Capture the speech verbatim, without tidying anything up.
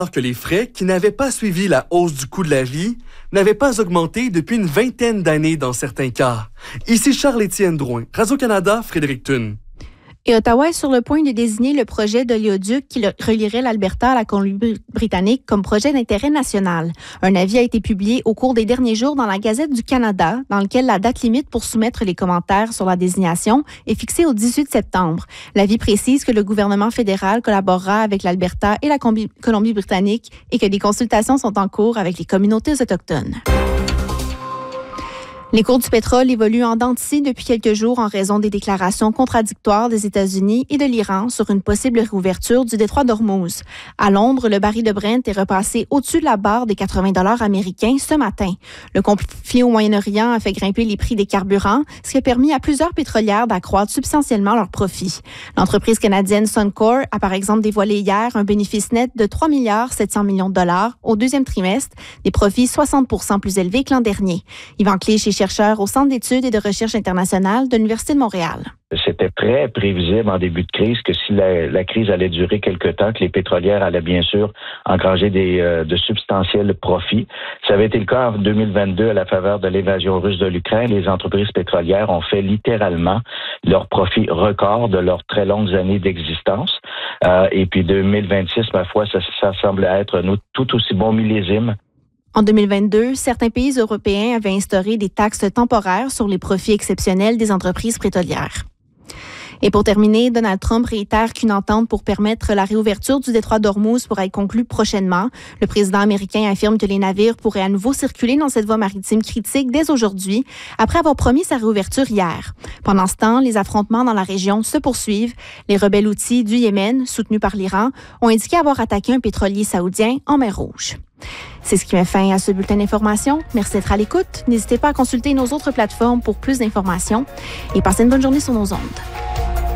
Alors que les frais, qui n'avaient pas suivi la hausse du coût de la vie, n'avaient pas augmenté depuis une vingtaine d'années dans certains cas. Ici Charles-Étienne Drouin, Radio-Canada, Frédéric Thune. Et Ottawa est sur le point de désigner le projet d'oléoduc qui relierait l'Alberta à la Colombie-Britannique comme projet d'intérêt national. Un avis a été publié au cours des derniers jours dans la Gazette du Canada, dans lequel la date limite pour soumettre les commentaires sur la désignation est fixée au dix-huit septembre. L'avis précise que le gouvernement fédéral collaborera avec l'Alberta et la Colombie-Britannique et que des consultations sont en cours avec les communautés autochtones. Les cours du pétrole évoluent en dents de scie depuis quelques jours en raison des déclarations contradictoires des États-Unis et de l'Iran sur une possible réouverture du détroit d'Ormuz. À Londres, le baril de Brent est repassé au-dessus de la barre des quatre-vingts dollars américains ce matin. Le conflit au Moyen-Orient a fait grimper les prix des carburants, ce qui a permis à plusieurs pétrolières d'accroître substantiellement leurs profits. L'entreprise canadienne Suncor a par exemple dévoilé hier un bénéfice net de trois milliards sept cents millions de dollars au deuxième trimestre, des profits soixante pour cent plus élevés que l'an dernier. Yvan Clich est chercheur au Centre d'études et de recherche internationale de l'Université de Montréal. C'était très prévisible en début de crise que si la, la crise allait durer quelque temps, que les pétrolières allaient bien sûr engranger des, euh, de substantiels profits. Ça avait été le cas en deux mille vingt-deux à la faveur de l'invasion russe de l'Ukraine. Les entreprises pétrolières ont fait littéralement leur profit record de leurs très longues années d'existence. Euh, et puis deux mille vingt-six, ma foi, ça, ça semble être un tout aussi bon millésime. En deux mille vingt-deux, certains pays européens avaient instauré des taxes temporaires sur les profits exceptionnels des entreprises pétrolières. Et pour terminer, Donald Trump réitère qu'une entente pour permettre la réouverture du détroit d'Ormuz pourrait être conclue prochainement. Le président américain affirme que les navires pourraient à nouveau circuler dans cette voie maritime critique dès aujourd'hui, après avoir promis sa réouverture hier. Pendant ce temps, les affrontements dans la région se poursuivent. Les rebelles houthis du Yémen, soutenus par l'Iran, ont indiqué avoir attaqué un pétrolier saoudien en mer Rouge. C'est ce qui met fin à ce bulletin d'information. Merci d'être à l'écoute. N'hésitez pas à consulter nos autres plateformes pour plus d'informations et passez une bonne journée sur nos ondes.